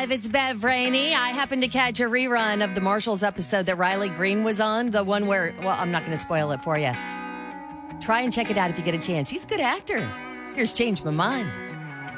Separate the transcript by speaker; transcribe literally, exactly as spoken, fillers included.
Speaker 1: five, it's Bev Rainey. I happened to catch a rerun of the Marshalls episode that Riley Green was on. The one where, well, I'm not going to spoil it for you. Try and check it out if you get a chance. He's a good actor. Here's Change My Mind.